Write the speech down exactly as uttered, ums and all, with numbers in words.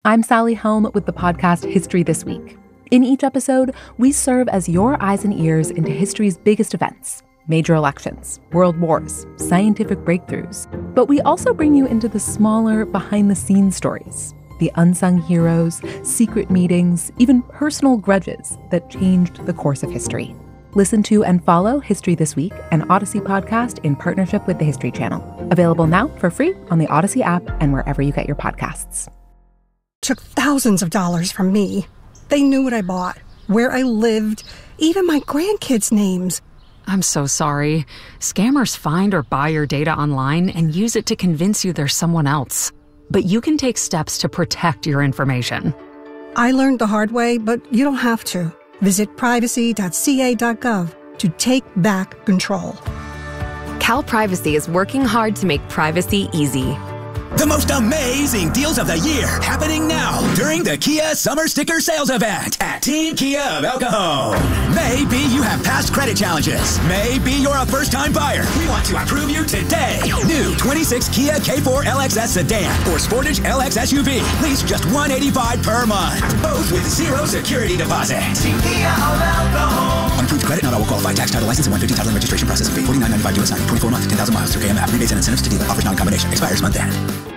I'm Sally Helm with the podcast History This Week. In each episode, we serve as your eyes and ears into history's biggest events, major elections, world wars, scientific breakthroughs. But we also bring you into the smaller, behind-the-scenes stories, the unsung heroes, secret meetings, even personal grudges that changed the course of history. Listen to and follow History This Week, an Odyssey podcast in partnership with the History Channel. Available now for free on the Odyssey app and wherever you get your podcasts. Took thousands of dollars from me. They knew what I bought, where I lived, even my grandkids' names. I'm so sorry. Scammers find or buy your data online and use it to convince you there's someone else. But you can take steps to protect your information. I learned the hard way, but you don't have to. Visit privacy dot c a dot gov to take back control. Cal Privacy is working hard to make privacy easy. The most amazing deals of the year happening now during the Kia Summer Sticker Sales Event at Team Kia of El Cajon. Maybe you have past credit challenges. Maybe you're a first-time buyer. We want to approve you today. New twenty-six Kia K four L X S sedan or Sportage L X S U V. Lease just one hundred eighty-five dollars per month. Both with zero security deposit. Team Kia of El Cajon. Unapproved credit, not all will qualify. Tax, title, license, and one hundred fifty dollars title and registration processing fee. forty-nine ninety-five U S ninety. twenty-four months, ten thousand miles through K M F. Rebates and incentives to dealer. Offers non-combination. Expires month end.